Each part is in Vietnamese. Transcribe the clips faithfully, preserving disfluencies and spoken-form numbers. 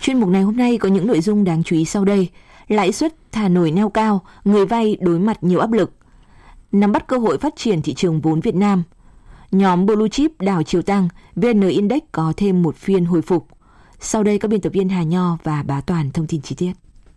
Chuyên mục này hôm nay có những nội dung đáng chú ý sau đây. Lãi suất thả nổi neo cao, người vay đối mặt nhiều áp lực. Nắm bắt cơ hội phát triển thị trường vốn Việt Nam. Nhóm Blue Chip đảo chiều tăng, vê en Index có thêm một phiên hồi phục. Sau đây các biên tập viên Hà Nho và Bá Toàn thông tin chi tiết.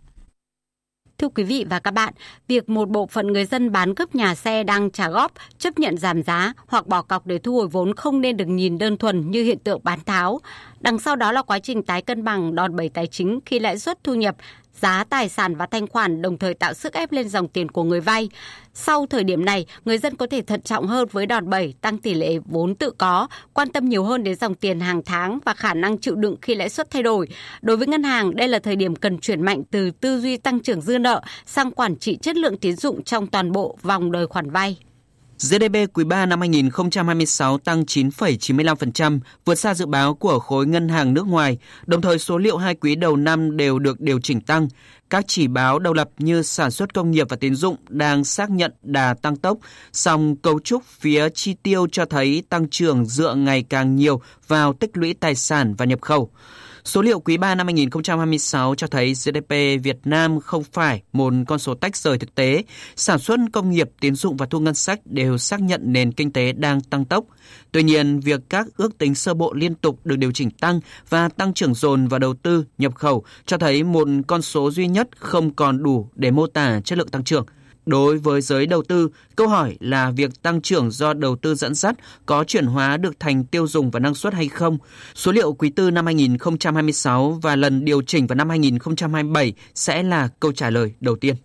Thưa quý vị và các bạn, việc một bộ phận người dân bán cướp nhà xe đang trả góp, chấp nhận giảm giá hoặc bỏ cọc để thu hồi vốn không nên được nhìn đơn thuần như hiện tượng bán tháo. Đằng sau đó là quá trình tái cân bằng đòn bẩy tài chính khi lãi suất thu nhập, giá tài sản và thanh khoản đồng thời tạo sức ép lên dòng tiền của người vay. Sau thời điểm này, người dân có thể thận trọng hơn với đòn bẩy tăng tỷ lệ vốn tự có, quan tâm nhiều hơn đến dòng tiền hàng tháng và khả năng chịu đựng khi lãi suất thay đổi. Đối với ngân hàng, đây là thời điểm cần chuyển mạnh từ tư duy tăng trưởng dư nợ sang quản trị chất lượng tín dụng trong toàn bộ vòng đời khoản vay. giê đê pê quý ba năm hai nghìn không trăm hai mươi sáu tăng chín phẩy chín mươi lăm phần trăm, vượt xa dự báo của khối ngân hàng nước ngoài. Đồng thời, số liệu hai quý đầu năm đều được điều chỉnh tăng. Các chỉ báo đầu lập như sản xuất công nghiệp và tín dụng đang xác nhận đà tăng tốc, song cấu trúc phía chi tiêu cho thấy tăng trưởng dựa ngày càng nhiều vào tích lũy tài sản và nhập khẩu. Số liệu quý ba năm hai nghìn không trăm hai mươi sáu cho thấy giê đê pê Việt Nam không phải một con số tách rời thực tế. Sản xuất công nghiệp, tín dụng và thu ngân sách đều xác nhận nền kinh tế đang tăng tốc. Tuy nhiên, việc các ước tính sơ bộ liên tục được điều chỉnh tăng và tăng trưởng dồn vào đầu tư, nhập khẩu cho thấy một con số duy nhất không còn đủ để mô tả chất lượng tăng trưởng. Đối với giới đầu tư, câu hỏi là việc tăng trưởng do đầu tư dẫn dắt có chuyển hóa được thành tiêu dùng và năng suất hay không? Số liệu quý tư năm hai nghìn không trăm hai mươi sáu và lần điều chỉnh vào năm hai nghìn không trăm hai mươi bảy sẽ là câu trả lời đầu tiên.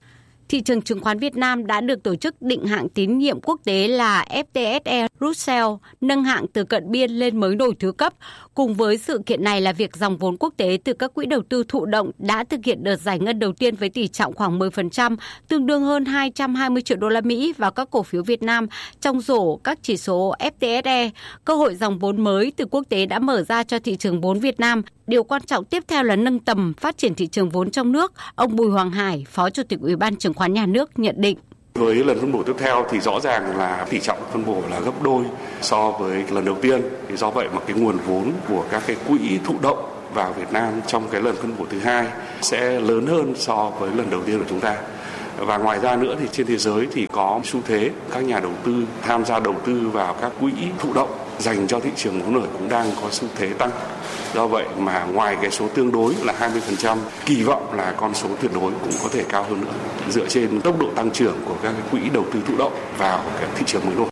Thị trường chứng khoán Việt Nam đã được tổ chức định hạng tín nhiệm quốc tế là ép tê ét e Russell nâng hạng từ cận biên lên mới nổi thứ cấp. Cùng với sự kiện này là việc dòng vốn quốc tế từ các quỹ đầu tư thụ động đã thực hiện đợt giải ngân đầu tiên với tỷ trọng khoảng mười phần trăm, tương đương hơn hai trăm hai mươi triệu đô la Mỹ vào các cổ phiếu Việt Nam trong rổ các chỉ số ép tê ét e. Cơ hội dòng vốn mới từ quốc tế đã mở ra cho thị trường vốn Việt Nam. Điều quan trọng tiếp theo là nâng tầm phát triển thị trường vốn trong nước. Ông Bùi Hoàng Hải, Phó Chủ tịch Ủy ban Chứng khoán Nhà nước nhận định. Với lần phân bổ tiếp theo thì rõ ràng là tỷ trọng phân bổ là gấp đôi so với lần đầu tiên. Thì do vậy mà cái nguồn vốn của các cái quỹ thụ động vào Việt Nam trong cái lần phân bổ thứ hai sẽ lớn hơn so với lần đầu tiên của chúng ta. Và ngoài ra nữa thì trên thế giới thì có xu thế các nhà đầu tư tham gia đầu tư vào các quỹ thụ động dành cho thị trường vốn nổi cũng đang có xu thế tăng. Do vậy mà ngoài cái số tương đối là hai mươi phần trăm, kỳ vọng là con số tuyệt đối cũng có thể cao hơn nữa dựa trên tốc độ tăng trưởng của các cái quỹ đầu tư thụ động vào cái thị trường mới nổi.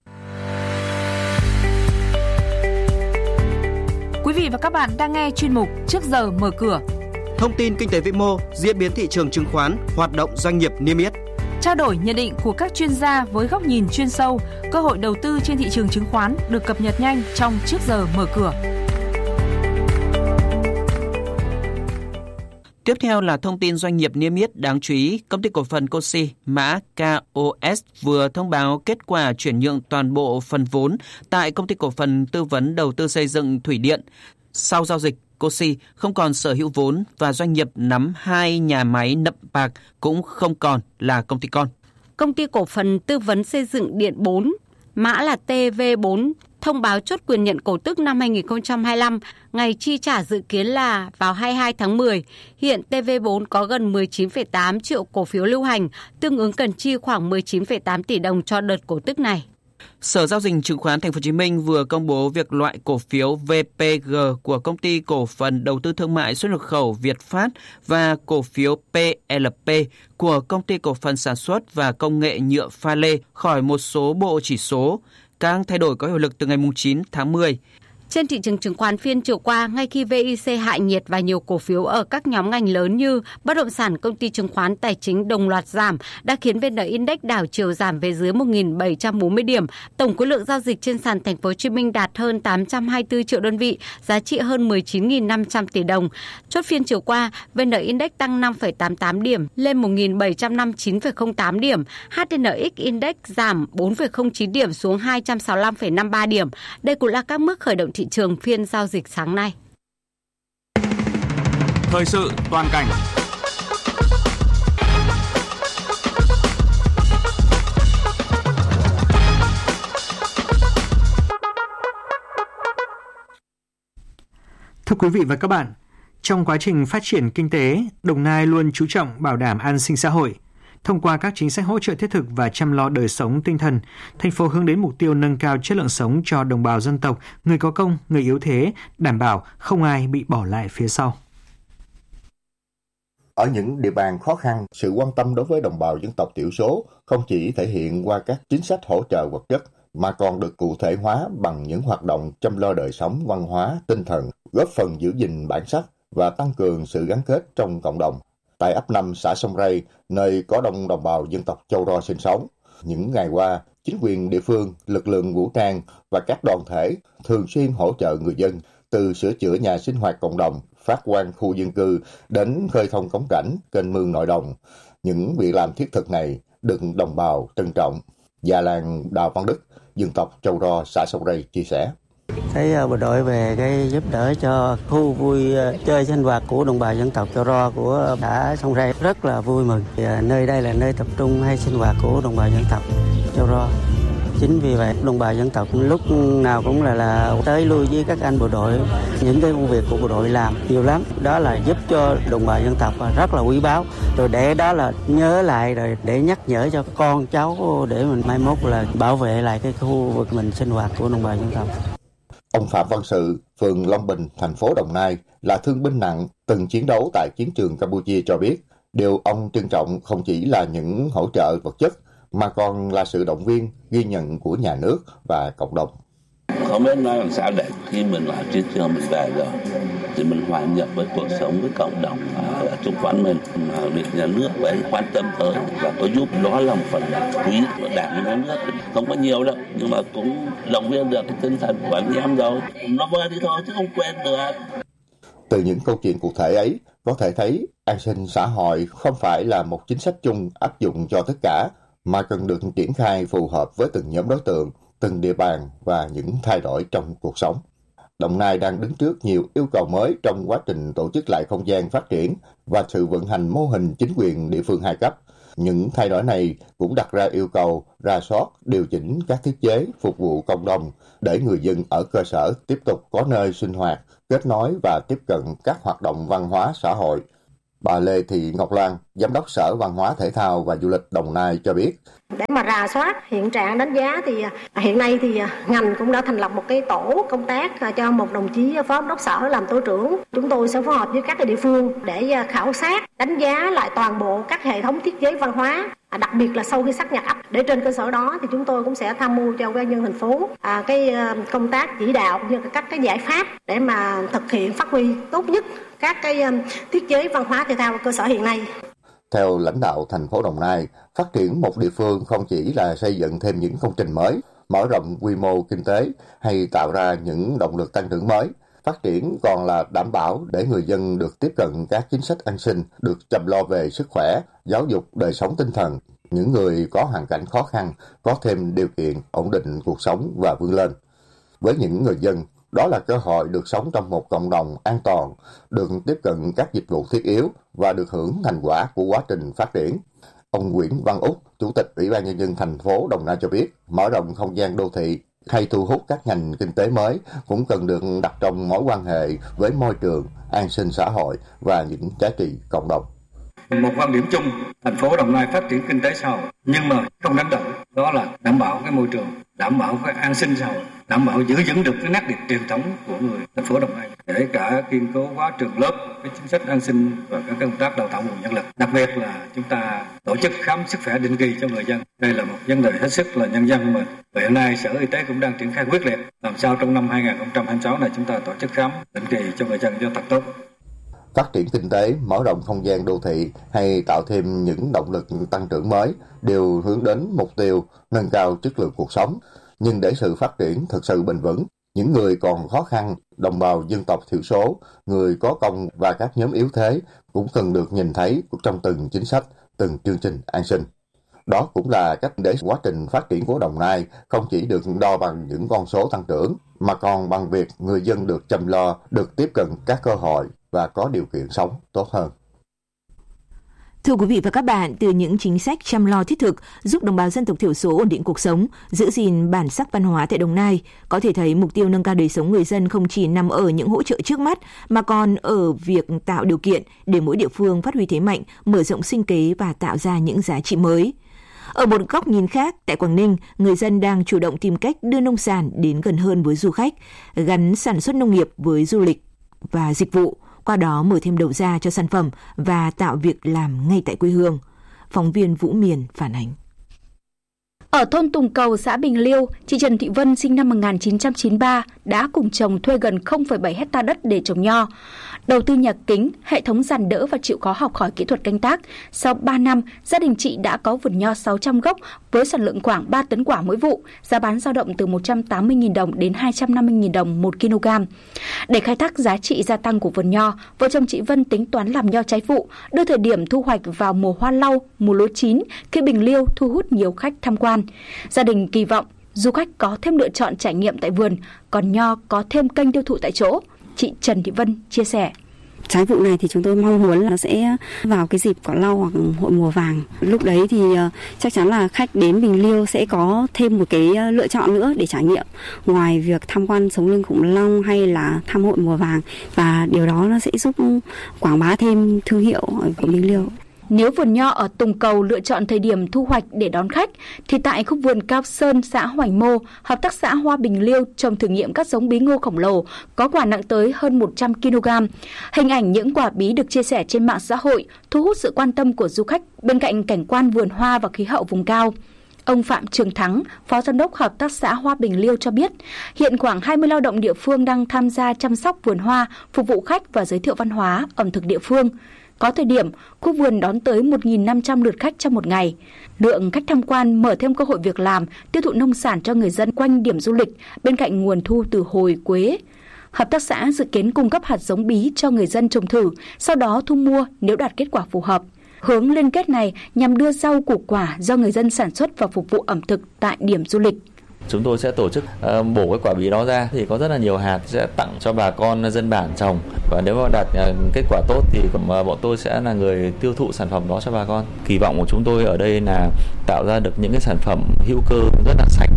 Quý vị và các bạn đang nghe chuyên mục Trước giờ mở cửa. Thông tin kinh tế vĩ mô, diễn biến thị trường chứng khoán, hoạt động doanh nghiệp niêm yết. Trao đổi nhận định của các chuyên gia với góc nhìn chuyên sâu, cơ hội đầu tư trên thị trường chứng khoán được cập nhật nhanh trong Trước giờ mở cửa. Tiếp theo là thông tin doanh nghiệp niêm yết đáng chú ý. Công ty cổ phần Cosi, mã ca o ét vừa thông báo kết quả chuyển nhượng toàn bộ phần vốn tại Công ty cổ phần tư vấn đầu tư xây dựng Thủy Điện. Sau giao dịch, Cosi không còn sở hữu vốn và doanh nghiệp nắm hai nhà máy Nậm Pạc cũng không còn là công ty con. Công ty cổ phần tư vấn xây dựng Điện bốn, mã là tê vê bốn, thông báo chốt quyền nhận cổ tức năm hai nghìn không trăm hai mươi lăm, ngày chi trả dự kiến là vào hai mươi hai tháng mười. Hiện tê vê bốn có gần mười chín phẩy tám triệu cổ phiếu lưu hành, tương ứng cần chi khoảng mười chín phẩy tám tỷ đồng cho đợt cổ tức này. Sở Giao dịch Chứng khoán Thành phố Hồ Chí Minh vừa công bố việc loại cổ phiếu vê pê giê của Công ty Cổ phần Đầu tư Thương mại Xuất nhập khẩu Việt Phát và cổ phiếu pê lờ pê của Công ty Cổ phần Sản xuất và Công nghệ Nhựa Pha Lê khỏi một số bộ chỉ số. Các thay đổi có hiệu lực từ ngày chín tháng mười. Trên thị trường chứng khoán phiên chiều qua, ngay khi vê i xê hạ nhiệt và nhiều cổ phiếu ở các nhóm ngành lớn như bất động sản, công ty chứng khoán, tài chính đồng loạt giảm đã khiến vê en Index đảo chiều giảm về dưới một nghìn bảy trăm bốn mươi điểm. Tổng khối lượng giao dịch trên sàn Thành phố Hồ Chí Minh đạt hơn tám trăm hai mươi tư triệu đơn vị, giá trị hơn mười chín nghìn năm trăm tỷ đồng. Chốt phiên chiều qua, vê en Index tăng năm phẩy tám mươi tám điểm lên một nghìn bảy trăm năm mươi chín phẩy không tám điểm, hát en ích Index giảm bốn phẩy không chín điểm xuống hai trăm sáu mươi lăm phẩy năm mươi ba điểm. Đây cũng là các mức khởi động thị trường phiên giao dịch sáng nay. Thời sự toàn cảnh. Thưa quý vị và các bạn, Trong quá trình phát triển kinh tế, Đồng Nai luôn chú trọng bảo đảm an sinh xã hội. Thông qua các chính sách hỗ trợ thiết thực và chăm lo đời sống tinh thần, thành phố hướng đến mục tiêu nâng cao chất lượng sống cho đồng bào dân tộc, người có công, người yếu thế, đảm bảo không ai bị bỏ lại phía sau. Ở những địa bàn khó khăn, sự quan tâm đối với đồng bào dân tộc thiểu số không chỉ thể hiện qua các chính sách hỗ trợ vật chất, mà còn được cụ thể hóa bằng những hoạt động chăm lo đời sống văn hóa, tinh thần, góp phần giữ gìn bản sắc và tăng cường sự gắn kết trong cộng đồng. Tại ấp năm xã Sông Ray, nơi có đông đồng bào dân tộc Châu Ro sinh sống, những ngày qua, chính quyền địa phương, lực lượng vũ trang và các đoàn thể thường xuyên hỗ trợ người dân từ sửa chữa nhà sinh hoạt cộng đồng, phát quang khu dân cư đến khơi thông cống rãnh, kênh mương nội đồng. Những việc làm thiết thực này được đồng bào trân trọng. Già làng Đào Văn Đức, dân tộc Châu Ro, xã Sông Ray chia sẻ. Thấy bộ đội về cái giúp đỡ cho khu vui chơi sinh hoạt của đồng bào dân tộc Châu Ro của xã Sông Ray rất là vui mừng. Thì nơi đây là nơi tập trung hay sinh hoạt của đồng bào dân tộc Châu Ro. Chính vì vậy đồng bào dân tộc lúc nào cũng là là tới lui với các anh bộ đội, những cái công việc của bộ đội làm nhiều lắm. Đó là giúp cho đồng bào dân tộc rất là quý báu. Rồi để đó là nhớ lại rồi để nhắc nhở cho con cháu để mình mai mốt là bảo vệ lại cái khu vực mình sinh hoạt của đồng bào dân tộc. Ông Phạm Văn Sự, phường Long Bình, thành phố Đồng Nai, là thương binh nặng từng chiến đấu tại chiến trường Campuchia cho biết, điều ông trân trọng không chỉ là những hỗ trợ vật chất, mà còn là sự động viên, ghi nhận của nhà nước và cộng đồng. Không biết nói làm sao để khi mình làm chiến trường mình về rồi, thì mình hòa nhập với cuộc sống, với cộng đồng ở xung quanh mình, mà được nhà nước phải quan tâm tới và có giúp, đó là một phần quý của đảng nhà nước. Không có nhiều đâu, nhưng mà cũng động viên được cái tinh thần của anh em rồi. Nó vơi đi thôi chứ không quên được. Từ những câu chuyện cụ thể ấy, có thể thấy an sinh xã hội không phải là một chính sách chung áp dụng cho tất cả, mà cần được triển khai phù hợp với từng nhóm đối tượng, từng địa bàn và những thay đổi trong cuộc sống. Đồng Nai đang đứng trước nhiều yêu cầu mới trong quá trình tổ chức lại không gian phát triển và sự vận hành mô hình chính quyền địa phương hai cấp. Những thay đổi này cũng đặt ra yêu cầu rà soát, điều chỉnh các thiết chế phục vụ cộng đồng để người dân ở cơ sở tiếp tục có nơi sinh hoạt, kết nối và tiếp cận các hoạt động văn hóa xã hội. Bà Lê Thị Ngọc Loan, Giám đốc Sở Văn hóa Thể thao và Du lịch Đồng Nai cho biết. Để mà rà soát hiện trạng đánh giá thì hiện nay thì ngành cũng đã thành lập một cái tổ công tác cho một đồng chí phó giám đốc sở làm tổ trưởng. Chúng tôi sẽ phối hợp với các địa phương để khảo sát, đánh giá lại toàn bộ các hệ thống thiết chế văn hóa, đặc biệt là sau khi sát nhập ấp. Để trên cơ sở đó thì chúng tôi cũng sẽ tham mưu cho Ủy ban nhân dân thành phố à, cái công tác chỉ đạo như các cái giải pháp để mà thực hiện phát huy tốt nhất các cái thiết chế văn hóa thể thao ở cơ sở hiện nay. Theo lãnh đạo thành phố Đồng Nai, phát triển một địa phương không chỉ là xây dựng thêm những công trình mới, mở rộng quy mô kinh tế hay tạo ra những động lực tăng trưởng mới. Phát triển còn là đảm bảo để người dân được tiếp cận các chính sách an sinh, được chăm lo về sức khỏe, giáo dục, đời sống tinh thần. Những người có hoàn cảnh khó khăn có thêm điều kiện ổn định cuộc sống và vươn lên. Với những người dân, đó là cơ hội được sống trong một cộng đồng an toàn, được tiếp cận các dịch vụ thiết yếu và được hưởng thành quả của quá trình phát triển. Ông Nguyễn Văn Úc, Chủ tịch Ủy ban Nhân dân thành phố Đồng Nai cho biết, mở rộng không gian đô thị hay thu hút các ngành kinh tế mới cũng cần được đặt trong mối quan hệ với môi trường, an sinh xã hội và những giá trị cộng đồng. Một quan điểm chung, thành phố Đồng Nai phát triển kinh tế xã hội, nhưng mà không đánh đổi, đó là đảm bảo cái môi trường, đảm bảo cái an sinh xã hội, đảm bảo giữ vững được cái nét đẹp truyền thống của người thành phố Đồng Nai, kể cả kiên cố hóa trường lớp, cái chính sách an sinh và các công tác đào tạo nguồn nhân lực. Đặc biệt là chúng ta tổ chức khám sức khỏe định kỳ cho người dân. Đây là một vấn đề hết sức là nhân dân của mình. Và hiện nay Sở Y tế cũng đang triển khai quyết liệt làm sao trong năm hai không hai sáu này chúng ta tổ chức khám định kỳ cho người dân cho thật tốt. Phát triển kinh tế, mở rộng không gian đô thị hay tạo thêm những động lực tăng trưởng mới đều hướng đến mục tiêu nâng cao chất lượng cuộc sống. Nhưng để sự phát triển thực sự bền vững, những người còn khó khăn, đồng bào dân tộc thiểu số, người có công và các nhóm yếu thế cũng cần được nhìn thấy trong từng chính sách, từng chương trình an sinh. Đó cũng là cách để quá trình phát triển của Đồng Nai không chỉ được đo bằng những con số tăng trưởng, mà còn bằng việc người dân được chăm lo, được tiếp cận các cơ hội và có điều kiện sống tốt hơn. Thưa quý vị và các bạn, từ những chính sách chăm lo thiết thực giúp đồng bào dân tộc thiểu số ổn định cuộc sống, giữ gìn bản sắc văn hóa tại Đồng Nai, có thể thấy mục tiêu nâng cao đời sống người dân không chỉ nằm ở những hỗ trợ trước mắt mà còn ở việc tạo điều kiện để mỗi địa phương phát huy thế mạnh, mở rộng sinh kế và tạo ra những giá trị mới. Ở một góc nhìn khác, tại Quảng Ninh, người dân đang chủ động tìm cách đưa nông sản đến gần hơn với du khách, gắn sản xuất nông nghiệp với du lịch và dịch vụ, qua đó mở thêm đầu ra cho sản phẩm và tạo việc làm ngay tại quê hương. Phóng viên Vũ Miền phản ánh. Ở thôn Tùng Cầu, xã Bình Liêu, chị Trần Thị Vân sinh năm một nghìn chín trăm chín mươi ba đã cùng chồng thuê gần không phẩy bảy héc ta đất để trồng nho. Đầu tư nhà kính, hệ thống giàn đỡ và chịu khó học hỏi kỹ thuật canh tác. Sau ba năm, gia đình chị đã có vườn nho sáu trăm gốc với sản lượng khoảng ba tấn quả mỗi vụ, giá bán dao động từ một trăm tám mươi nghìn đồng đến hai trăm năm mươi nghìn đồng một kg. Để khai thác giá trị gia tăng của vườn nho, vợ chồng chị Vân tính toán làm nho trái vụ, đưa thời điểm thu hoạch vào mùa hoa lau, mùa lúa chín, khi Bình Liêu thu hút nhiều khách tham quan. Gia đình kỳ vọng du khách có thêm lựa chọn trải nghiệm tại vườn, còn nho có thêm kênh tiêu thụ tại chỗ. Chị Trần Thị Vân chia sẻ. Trái vụ này thì chúng tôi mong muốn là nó sẽ vào cái dịp cỏ lau hoặc hội mùa vàng. Lúc đấy thì chắc chắn là khách đến Bình Liêu sẽ có thêm một cái lựa chọn nữa để trải nghiệm. Ngoài việc tham quan sống lưng khủng long hay là thăm hội mùa vàng, và điều đó nó sẽ giúp quảng bá thêm thương hiệu của Bình Liêu. Nếu vườn nho ở Tùng Cầu lựa chọn thời điểm thu hoạch để đón khách, thì tại khu vườn Cao Sơn, xã Hoành Mô, hợp tác xã Hoa Bình Liêu trồng thử nghiệm các giống bí ngô khổng lồ, có quả nặng tới hơn một trăm ki lô gam. Hình ảnh những quả bí được chia sẻ trên mạng xã hội thu hút sự quan tâm của du khách bên cạnh cảnh quan vườn hoa và khí hậu vùng cao. Ông Phạm Trường Thắng, Phó Giám đốc Hợp tác xã Hoa Bình Liêu cho biết, hiện khoảng hai mươi lao động địa phương đang tham gia chăm sóc vườn hoa, phục vụ khách và giới thiệu văn hóa, ẩm thực địa phương. Có thời điểm, khu vườn đón tới một nghìn năm trăm lượt khách trong một ngày. Lượng khách tham quan mở thêm cơ hội việc làm, tiêu thụ nông sản cho người dân quanh điểm du lịch, bên cạnh nguồn thu từ hồi, quế. Hợp tác xã dự kiến cung cấp hạt giống bí cho người dân trồng thử, sau đó thu mua nếu đạt kết quả phù hợp. Hướng liên kết này nhằm đưa rau củ quả do người dân sản xuất và phục vụ ẩm thực tại điểm du lịch. Chúng tôi sẽ tổ chức uh, bổ cái quả bí đó ra, thì có rất là nhiều hạt sẽ tặng cho bà con dân bản trồng, và nếu mà đạt uh, kết quả tốt thì uh, bọn tôi sẽ là người tiêu thụ sản phẩm đó cho bà con. Kỳ vọng của chúng tôi ở đây là tạo ra được những cái sản phẩm hữu cơ rất là sạch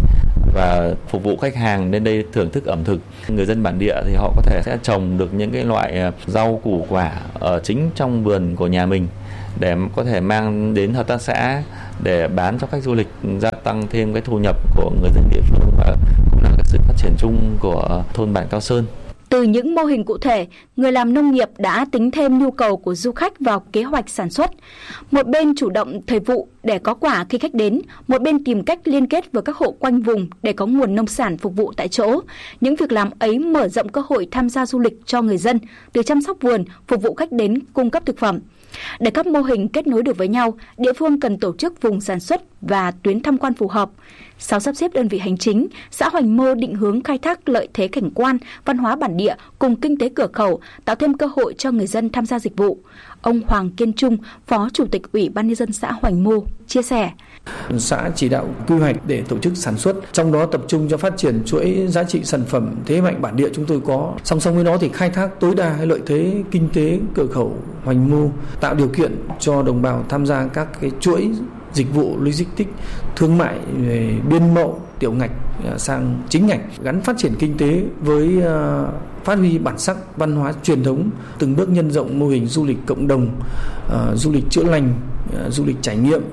và phục vụ khách hàng đến đây thưởng thức ẩm thực. Người dân bản địa thì họ có thể sẽ trồng được những cái loại uh, rau củ quả ở chính trong vườn của nhà mình để có thể mang đến hợp tác xã để bán cho khách du lịch, gia tăng thêm cái thu nhập của người dân địa phương và cũng là cái sự phát triển chung của thôn bản Cao Sơn. Từ những mô hình cụ thể, người làm nông nghiệp đã tính thêm nhu cầu của du khách vào kế hoạch sản xuất. Một bên chủ động thời vụ để có quả khi khách đến, một bên tìm cách liên kết với các hộ quanh vùng để có nguồn nông sản phục vụ tại chỗ. Những việc làm ấy mở rộng cơ hội tham gia du lịch cho người dân, từ chăm sóc vườn, phục vụ khách đến cung cấp thực phẩm. Để các mô hình kết nối được với nhau, địa phương cần tổ chức vùng sản xuất và tuyến tham quan phù hợp. Sau sắp xếp đơn vị hành chính, xã Hoành Mô định hướng khai thác lợi thế cảnh quan, văn hóa bản địa cùng kinh tế cửa khẩu, tạo thêm cơ hội cho người dân tham gia dịch vụ. Ông Hoàng Kiên Trung, Phó Chủ tịch Ủy ban nhân dân xã Hoành Mô chia sẻ. Xã chỉ đạo quy hoạch để tổ chức sản xuất, trong đó tập trung cho phát triển chuỗi giá trị sản phẩm thế mạnh bản địa chúng tôi có. Song song với đó thì khai thác tối đa lợi thế kinh tế cửa khẩu Hoành Mô, tạo điều kiện cho đồng bào tham gia các cái chuỗi dịch vụ logistics, thương mại về biên mậu, tiểu ngạch sang chính ngạch, gắn phát triển kinh tế với uh, phát huy bản sắc văn hóa truyền thống, từng bước nhân rộng mô hình du lịch cộng đồng, uh, du lịch chữa lành, uh, du lịch trải nghiệm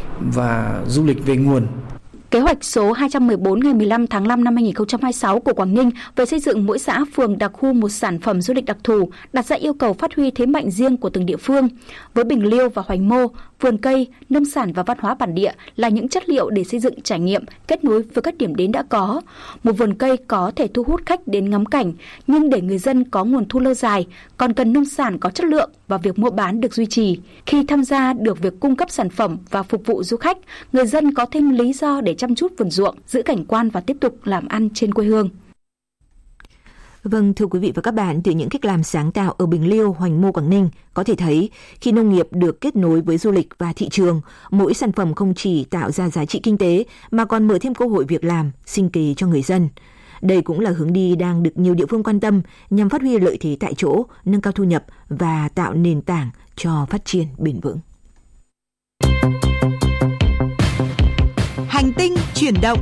và du lịch về nguồn. Kế hoạch số hai trăm mười bốn ngày mười lăm tháng năm năm hai nghìn không trăm hai mươi sáu của Quảng Ninh về xây dựng mỗi xã phường đặc khu một sản phẩm du lịch đặc thù đặt ra yêu cầu phát huy thế mạnh riêng của từng địa phương. Với Bình Liêu và Hoành Mô, vườn cây, nông sản và văn hóa bản địa là những chất liệu để xây dựng trải nghiệm kết nối với các điểm đến đã có. Một vườn cây có thể thu hút khách đến ngắm cảnh, nhưng để người dân có nguồn thu lâu dài, còn cần nông sản có chất lượng và việc mua bán được duy trì. Khi tham gia được việc cung cấp sản phẩm và phục vụ du khách, người dân có thêm lý do để chăm chút vườn ruộng, giữ cảnh quan và tiếp tục làm ăn trên quê hương. Vâng, thưa quý vị và các bạn, từ những cách làm sáng tạo ở Bình Liêu, Hoành Mô, Quảng Ninh, có thể thấy khi nông nghiệp được kết nối với du lịch và thị trường, mỗi sản phẩm không chỉ tạo ra giá trị kinh tế mà còn mở thêm cơ hội việc làm, sinh kế cho người dân. Đây cũng là hướng đi đang được nhiều địa phương quan tâm nhằm phát huy lợi thế tại chỗ, nâng cao thu nhập và tạo nền tảng cho phát triển bền vững. Hành tinh chuyển động.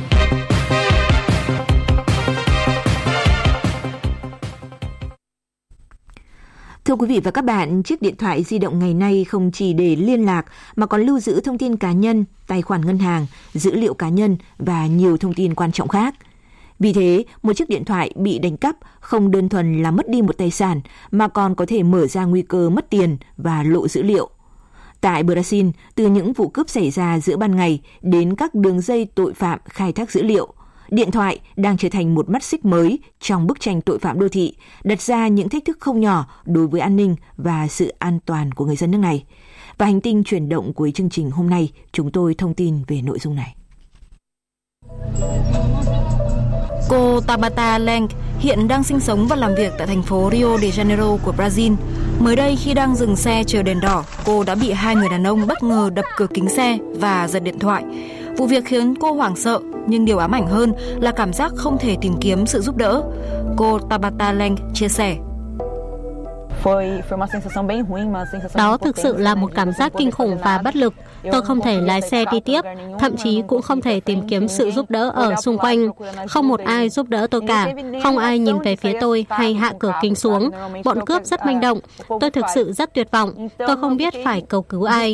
Thưa quý vị và các bạn, chiếc điện thoại di động ngày nay không chỉ để liên lạc mà còn lưu giữ thông tin cá nhân, tài khoản ngân hàng, dữ liệu cá nhân và nhiều thông tin quan trọng khác. Vì thế, một chiếc điện thoại bị đánh cắp không đơn thuần là mất đi một tài sản mà còn có thể mở ra nguy cơ mất tiền và lộ dữ liệu. Tại Brazil, từ những vụ cướp xảy ra giữa ban ngày đến các đường dây tội phạm khai thác dữ liệu, điện thoại đang trở thành một mắt xích mới trong bức tranh tội phạm đô thị, đặt ra những thách thức không nhỏ đối với an ninh và sự an toàn của người dân nước này. Và hành tinh chuyển động của chương trình hôm nay, chúng tôi thông tin về nội dung này. Cô Tabata Lenk hiện đang sinh sống và làm việc tại thành phố Rio de Janeiro của Brazil. Mới đây khi đang dừng xe chờ đèn đỏ, cô đã bị hai người đàn ông bất ngờ đập cửa kính xe và giật điện thoại. Vụ việc khiến cô hoảng sợ, nhưng điều ám ảnh hơn là cảm giác không thể tìm kiếm sự giúp đỡ. Cô Tabata Lenk chia sẻ. Đó thực sự là một cảm giác kinh khủng và bất lực. Tôi không thể lái xe đi tiếp, thậm chí cũng không thể tìm kiếm sự giúp đỡ ở xung quanh. Không một ai giúp đỡ tôi cả, không ai nhìn về phía tôi hay hạ cửa kính xuống. Bọn cướp rất manh động. Tôi thực sự rất tuyệt vọng. Tôi không biết phải cầu cứu ai.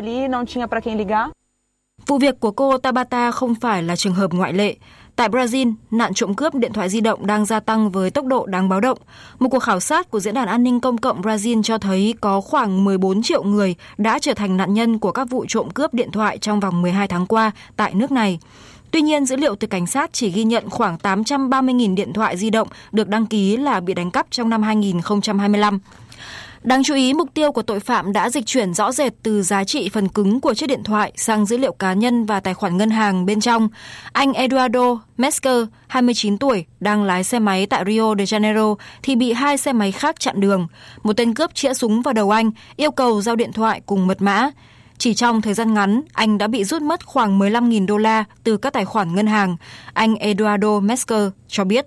Vụ việc của cô Tabata không phải là trường hợp ngoại lệ. Tại Brazil, nạn trộm cướp điện thoại di động đang gia tăng với tốc độ đáng báo động. Một cuộc khảo sát của Diễn đàn An ninh Công cộng Brazil cho thấy có khoảng mười bốn triệu người đã trở thành nạn nhân của các vụ trộm cướp điện thoại trong vòng mười hai tháng qua tại nước này. Tuy nhiên, dữ liệu từ cảnh sát chỉ ghi nhận khoảng tám trăm ba mươi nghìn điện thoại di động được đăng ký là bị đánh cắp trong năm hai nghìn không trăm hai mươi lăm. Đáng chú ý, mục tiêu của tội phạm đã dịch chuyển rõ rệt từ giá trị phần cứng của chiếc điện thoại sang dữ liệu cá nhân và tài khoản ngân hàng bên trong. Anh Eduardo Mesker, hai mươi chín tuổi, đang lái xe máy tại Rio de Janeiro thì bị hai xe máy khác chặn đường. Một tên cướp chĩa súng vào đầu anh, yêu cầu giao điện thoại cùng mật mã. Chỉ trong thời gian ngắn, anh đã bị rút mất khoảng mười lăm nghìn đô la từ các tài khoản ngân hàng. Anh Eduardo Mesker cho biết.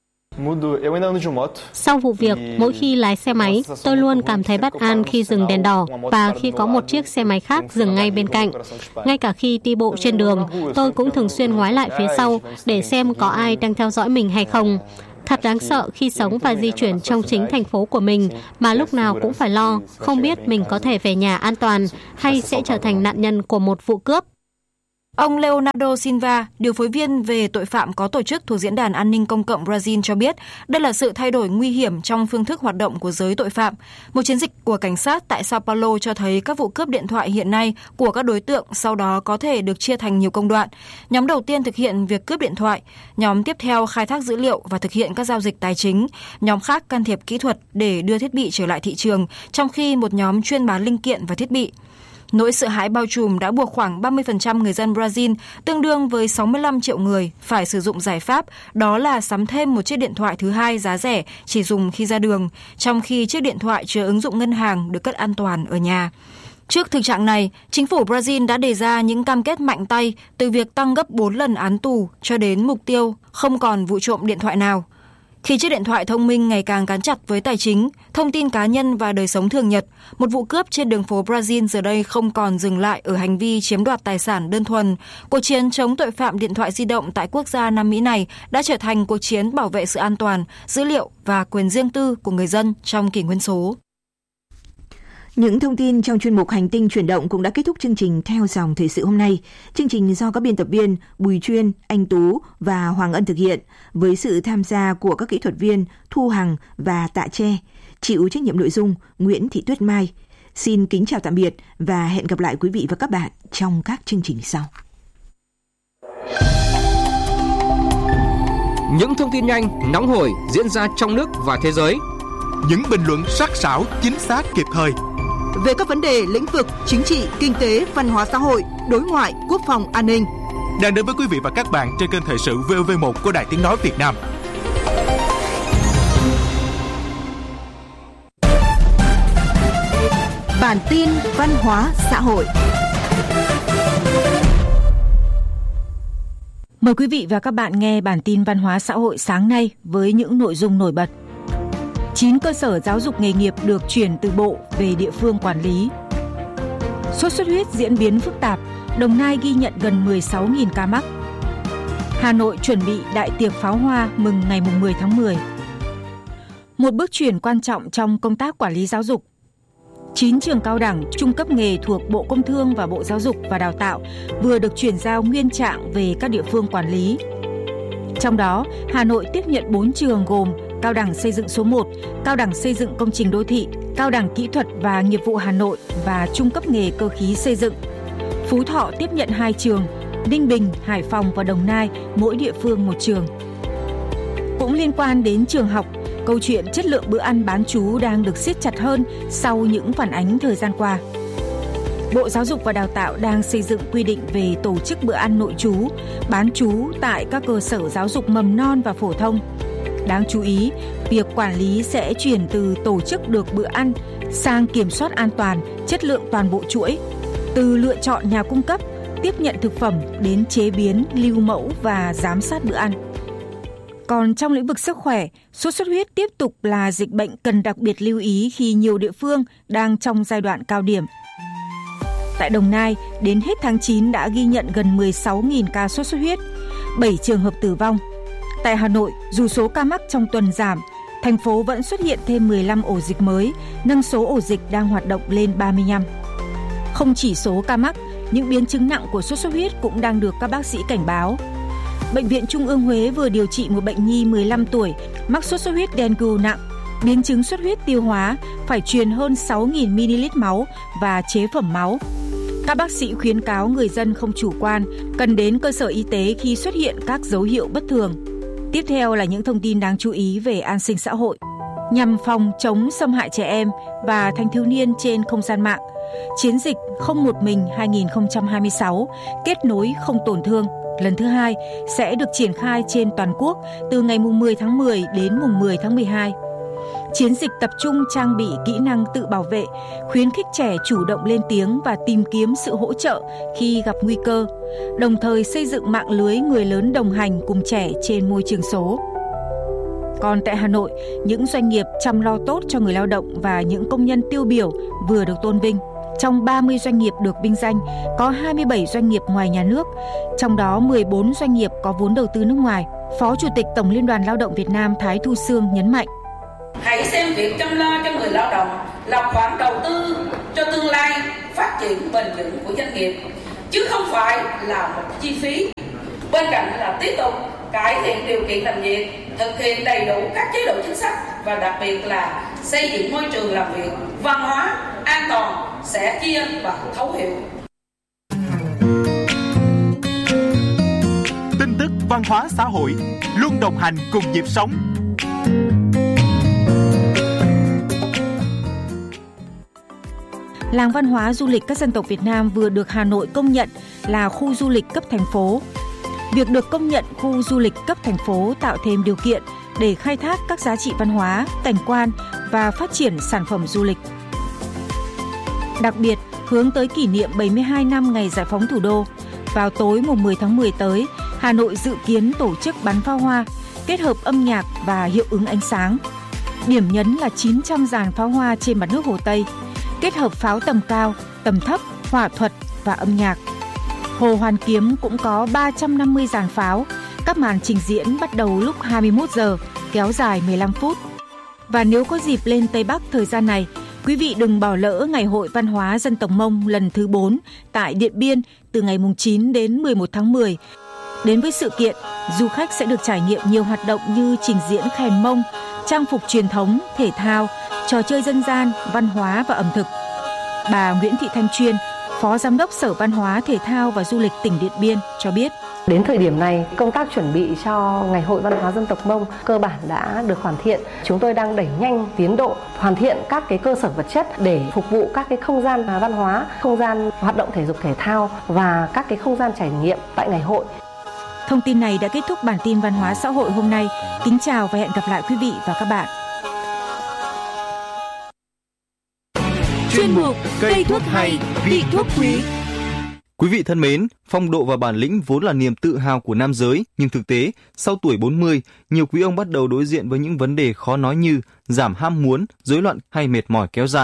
Sau vụ việc, mỗi khi lái xe máy, tôi luôn cảm thấy bất an khi dừng đèn đỏ và khi có một chiếc xe máy khác dừng ngay bên cạnh. Ngay cả khi đi bộ trên đường, tôi cũng thường xuyên ngoái lại phía sau để xem có ai đang theo dõi mình hay không. Thật đáng sợ khi sống và di chuyển trong chính thành phố của mình mà lúc nào cũng phải lo, không biết mình có thể về nhà an toàn hay sẽ trở thành nạn nhân của một vụ cướp. Ông Leonardo Silva, điều phối viên về tội phạm có tổ chức thuộc Diễn đàn An ninh Công cộng Brazil cho biết đây là sự thay đổi nguy hiểm trong phương thức hoạt động của giới tội phạm. Một chiến dịch của cảnh sát tại Sao Paulo cho thấy các vụ cướp điện thoại hiện nay của các đối tượng sau đó có thể được chia thành nhiều công đoạn. Nhóm đầu tiên thực hiện việc cướp điện thoại, nhóm tiếp theo khai thác dữ liệu và thực hiện các giao dịch tài chính, nhóm khác can thiệp kỹ thuật để đưa thiết bị trở lại thị trường, trong khi một nhóm chuyên bán linh kiện và thiết bị. Nỗi sợ hãi bao trùm đã buộc khoảng ba mươi phần trăm người dân Brazil, tương đương với sáu mươi lăm triệu người, phải sử dụng giải pháp, đó là sắm thêm một chiếc điện thoại thứ hai giá rẻ chỉ dùng khi ra đường, trong khi chiếc điện thoại chứa ứng dụng ngân hàng được cất an toàn ở nhà. Trước thực trạng này, chính phủ Brazil đã đề ra những cam kết mạnh tay từ việc tăng gấp bốn lần án tù cho đến mục tiêu không còn vụ trộm điện thoại nào. Khi chiếc điện thoại thông minh ngày càng gắn chặt với tài chính, thông tin cá nhân và đời sống thường nhật, một vụ cướp trên đường phố Brazil giờ đây không còn dừng lại ở hành vi chiếm đoạt tài sản đơn thuần. Cuộc chiến chống tội phạm điện thoại di động tại quốc gia Nam Mỹ này đã trở thành cuộc chiến bảo vệ sự an toàn, dữ liệu và quyền riêng tư của người dân trong kỷ nguyên số. Những thông tin trong chuyên mục Hành tinh chuyển động cũng đã kết thúc chương trình Theo dòng thời sự hôm nay. Chương trình do các biên tập viên Bùi Chuyên, Anh Tú và Hoàng Ân thực hiện với sự tham gia của các kỹ thuật viên Thu Hằng và Tạ Tre. Chịu trách nhiệm nội dung Nguyễn Thị Tuyết Mai. Xin kính chào tạm biệt và hẹn gặp lại quý vị và các bạn trong các chương trình sau. Những thông tin nhanh, nóng hổi diễn ra trong nước và thế giới. Những bình luận sắc sảo, chính xác, kịp thời về các vấn đề lĩnh vực chính trị, kinh tế, văn hóa xã hội, đối ngoại, quốc phòng, an ninh. Đang đến với quý vị và các bạn trên kênh Thời sự vê o vê một của Đài Tiếng nói Việt Nam. Bản tin văn hóa xã hội. Mời quý vị và các bạn nghe bản tin văn hóa xã hội sáng nay với những nội dung nổi bật. chín cơ sở giáo dục nghề nghiệp được chuyển từ bộ về địa phương quản lý. Sốt xuất huyết diễn biến phức tạp, Đồng Nai ghi nhận gần mười sáu nghìn ca mắc. Hà Nội chuẩn bị đại tiệc pháo hoa mừng ngày mười tháng mười. Một bước chuyển quan trọng trong công tác quản lý giáo dục. chín trường cao đẳng, trung cấp nghề thuộc Bộ Công Thương và Bộ Giáo dục và Đào tạo vừa được chuyển giao nguyên trạng về các địa phương quản lý. Trong đó, Hà Nội tiếp nhận bốn trường gồm Cao đẳng Xây dựng số một, Cao đẳng Xây dựng Công trình Đô thị, Cao đẳng Kỹ thuật và Nghiệp vụ Hà Nội và Trung cấp nghề Cơ khí Xây dựng. Phú Thọ tiếp nhận hai trường, Ninh Bình, Hải Phòng và Đồng Nai, mỗi địa phương một trường. Cũng liên quan đến trường học, câu chuyện chất lượng bữa ăn bán trú đang được siết chặt hơn sau những phản ánh thời gian qua. Bộ Giáo dục và Đào tạo đang xây dựng quy định về tổ chức bữa ăn nội trú, bán trú tại các cơ sở giáo dục mầm non và phổ thông. Đáng chú ý, việc quản lý sẽ chuyển từ tổ chức được bữa ăn sang kiểm soát an toàn, chất lượng toàn bộ chuỗi, từ lựa chọn nhà cung cấp, tiếp nhận thực phẩm đến chế biến, lưu mẫu và giám sát bữa ăn. Còn trong lĩnh vực sức khỏe, sốt xuất huyết tiếp tục là dịch bệnh cần đặc biệt lưu ý khi nhiều địa phương đang trong giai đoạn cao điểm. Tại Đồng Nai, đến hết tháng chín đã ghi nhận gần mười sáu nghìn ca sốt xuất huyết, bảy trường hợp tử vong. Tại Hà Nội, dù số ca mắc trong tuần giảm, thành phố vẫn xuất hiện thêm mười lăm ổ dịch mới, nâng số ổ dịch đang hoạt động lên ba mươi lăm. Không chỉ số ca mắc, những biến chứng nặng của sốt xuất huyết cũng đang được các bác sĩ cảnh báo. Bệnh viện Trung ương Huế vừa điều trị một bệnh nhi mười lăm tuổi mắc sốt xuất huyết dengue nặng, biến chứng xuất huyết tiêu hóa, phải truyền hơn sáu nghìn mi-li-lít máu và chế phẩm máu. Các bác sĩ khuyến cáo người dân không chủ quan, cần đến cơ sở y tế khi xuất hiện các dấu hiệu bất thường. Tiếp theo là những thông tin đáng chú ý về an sinh xã hội. Nhằm phòng chống xâm hại trẻ em và thanh thiếu niên trên không gian mạng, chiến dịch Không một mình hai không hai sáu kết nối không tổn thương lần thứ hai sẽ được triển khai trên toàn quốc từ ngày mười tháng mười đến mùng mười tháng mười hai. Chiến dịch tập trung trang bị kỹ năng tự bảo vệ, khuyến khích trẻ chủ động lên tiếng và tìm kiếm sự hỗ trợ khi gặp nguy cơ, đồng thời xây dựng mạng lưới người lớn đồng hành cùng trẻ trên môi trường số. Còn tại Hà Nội, những doanh nghiệp chăm lo tốt cho người lao động và những công nhân tiêu biểu vừa được tôn vinh. Trong ba mươi doanh nghiệp được vinh danh, có hai mươi bảy doanh nghiệp ngoài nhà nước, trong đó mười bốn doanh nghiệp có vốn đầu tư nước ngoài. Phó Chủ tịch Tổng Liên đoàn Lao động Việt Nam Thái Thu Sương nhấn mạnh. Hãy xem việc chăm lo cho người lao động là khoản đầu tư cho tương lai phát triển bền vững của doanh nghiệp, chứ không phải là một chi phí. Bên cạnh là tiếp tục cải thiện điều kiện làm việc, thực hiện đầy đủ các chế độ chính sách và đặc biệt là xây dựng môi trường làm việc văn hóa, an toàn, sẻ chia và thấu hiểu. Tin tức văn hóa xã hội luôn đồng hành cùng nhịp sống. Làng văn hóa du lịch các dân tộc Việt Nam vừa được Hà Nội công nhận là khu du lịch cấp thành phố. Việc được công nhận khu du lịch cấp thành phố tạo thêm điều kiện để khai thác các giá trị văn hóa, cảnh quan và phát triển sản phẩm du lịch. Đặc biệt, hướng tới kỷ niệm bảy mươi hai năm ngày giải phóng thủ đô, vào tối mùng mười tháng mười tới, Hà Nội dự kiến tổ chức bắn pháo hoa, kết hợp âm nhạc và hiệu ứng ánh sáng. Điểm nhấn là chín trăm dàn pháo hoa trên mặt nước Hồ Tây, kết hợp pháo tầm cao, tầm thấp, hỏa thuật và âm nhạc. Hồ Hoàn Kiếm cũng có ba trăm năm mươi dàn pháo, các màn trình diễn bắt đầu lúc hai mươi mốt giờ, kéo dài mười lăm phút. Và nếu có dịp lên Tây Bắc thời gian này, quý vị đừng bỏ lỡ Ngày hội Văn hóa Dân tộc Mông lần thứ bốn tại Điện Biên từ ngày chín đến mười một tháng mười. Đến với sự kiện, du khách sẽ được trải nghiệm nhiều hoạt động như trình diễn khèn Mông, trang phục truyền thống, thể thao, trò chơi dân gian, văn hóa và ẩm thực. Bà Nguyễn Thị Thanh Chuyên, Phó Giám đốc Sở Văn hóa, Thể thao và Du lịch tỉnh Điện Biên cho biết. Đến thời điểm này, công tác chuẩn bị cho Ngày hội Văn hóa Dân tộc Mông cơ bản đã được hoàn thiện. Chúng tôi đang đẩy nhanh tiến độ hoàn thiện các cái cơ sở vật chất để phục vụ các cái không gian văn hóa, không gian hoạt động thể dục thể thao và các cái không gian trải nghiệm tại ngày hội. Thông tin này đã kết thúc bản tin văn hóa xã hội hôm nay. Kính chào và hẹn gặp lại quý vị và các bạn. Chuyên mục Cây thuốc hay, vị thuốc quý. Quý vị thân mến, phong độ và bản lĩnh vốn là niềm tự hào của nam giới, nhưng thực tế, sau tuổi bốn mươi, nhiều quý ông bắt đầu đối diện với những vấn đề khó nói như giảm ham muốn, rối loạn hay mệt mỏi kéo dài.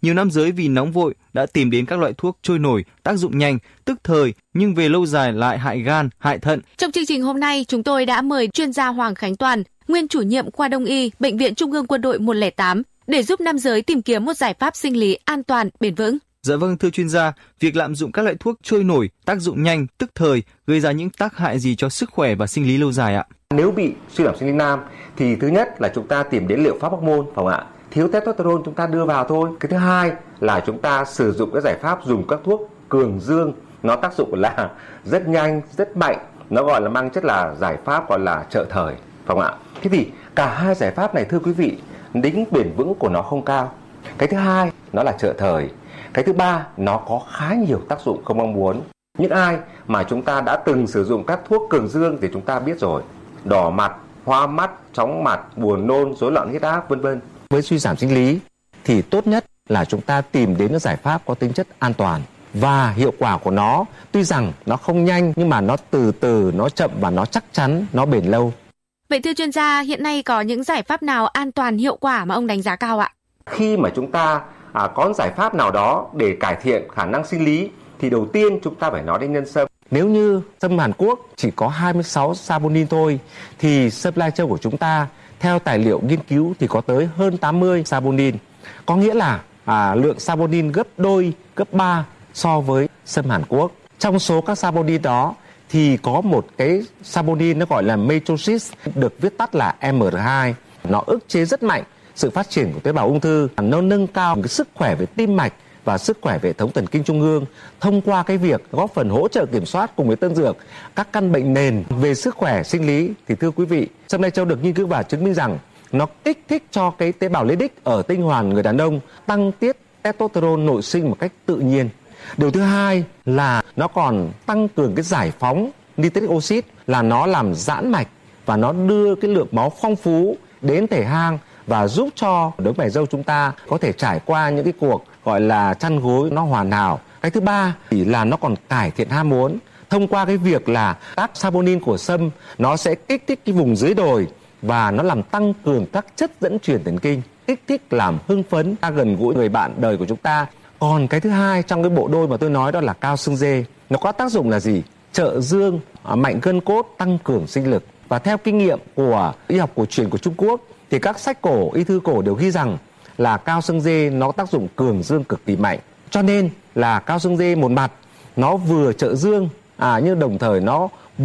nhiều nam giới vì nóng vội đã tìm đến các loại thuốc trôi nổi, tác dụng nhanh, tức thời nhưng về lâu dài lại hại gan, hại thận. Trong chương trình hôm nay, chúng tôi đã mời chuyên gia Hoàng Khánh Toàn, nguyên chủ nhiệm khoa Đông y, Bệnh viện Trung ương Quân đội một không tám để giúp nam giới tìm kiếm một giải pháp sinh lý an toàn, bền vững. Dạ vâng, thưa chuyên gia, việc lạm dụng các loại thuốc trôi nổi, tác dụng nhanh, tức thời gây ra những tác hại gì cho sức khỏe và sinh lý lâu dài ạ? Nếu bị suy giảm sinh lý nam thì thứ nhất là chúng ta tìm đến liệu pháp hormone, phải không ạ? Thiếu testosterone chúng ta đưa vào thôi. Cái thứ hai là chúng ta sử dụng các giải pháp dùng các thuốc cường dương, nó tác dụng là rất nhanh, rất mạnh, nó gọi là mang chất là giải pháp gọi là trợ thời, phải không ạ? Thế thì cả hai giải pháp này thưa quý vị, tính bền vững của nó không cao. Cái thứ hai nó là trợ thời. Cái thứ ba nó có khá nhiều tác dụng không mong muốn. Những ai mà chúng ta đã từng sử dụng các thuốc cường dương thì chúng ta biết rồi, đỏ mặt, hoa mắt, chóng mặt, buồn nôn, rối loạn huyết áp vân vân. Với suy giảm sinh lý thì tốt nhất là chúng ta tìm đến những giải pháp có tính chất an toàn và hiệu quả của nó tuy rằng nó không nhanh nhưng mà nó từ từ, nó chậm và nó chắc chắn, nó bền lâu. Vậy thưa chuyên gia, hiện nay có những giải pháp nào an toàn hiệu quả mà ông đánh giá cao ạ? Khi mà chúng ta à, có giải pháp nào đó để cải thiện khả năng sinh lý thì đầu tiên chúng ta phải nói đến nhân sâm. Nếu như sâm Hàn Quốc chỉ có hai mươi sáu saponin thôi thì sâm Lai Châu của chúng ta theo tài liệu nghiên cứu thì có tới hơn tám mươi saponin. Có nghĩa là à, lượng saponin gấp đôi, gấp ba so với sâm Hàn Quốc. Trong số các saponin đó thì có một cái saponin nó gọi là matrosis, được viết tắt là M R hai. Nó ức chế rất mạnh sự phát triển của tế bào ung thư, nó nâng cao cái sức khỏe về tim mạch và sức khỏe về hệ thống thần kinh trung ương thông qua cái việc góp phần hỗ trợ kiểm soát cùng với tân dược các căn bệnh nền về sức khỏe sinh lý. Thì thưa quý vị, sâm Lai Châu được nghiên cứu và chứng minh rằng nó kích thích cho cái tế bào leydig ở tinh hoàn người đàn ông tăng tiết testosterone nội sinh một cách tự nhiên. Điều thứ hai là nó còn tăng cường cái giải phóng nitric oxide, là nó làm giãn mạch và nó đưa cái lượng máu phong phú đến thể hang và giúp cho đấng mày râu chúng ta có thể trải qua những cái cuộc gọi là chăn gối nó hoàn hảo. Cái thứ ba thì là nó còn cải thiện ham muốn thông qua cái việc là các saponin của sâm nó sẽ kích thích cái vùng dưới đồi và nó làm tăng cường các chất dẫn truyền thần kinh, kích thích làm hưng phấn, ta gần gũi người bạn đời của chúng ta. Còn cái thứ hai trong cái bộ đôi mà tôi nói đó là cao xương dê, nó có tác dụng là gì? Trợ dương, mạnh gân cốt, tăng cường sinh lực. Và theo kinh nghiệm của y học cổ truyền của Trung Quốc thì các sách cổ, y thư cổ đều ghi rằng là cao xương dê nó có tác dụng cường dương cực kỳ mạnh. Cho nên là cao xương dê một mặt nó vừa trợ dương à, nhưng đồng thời nó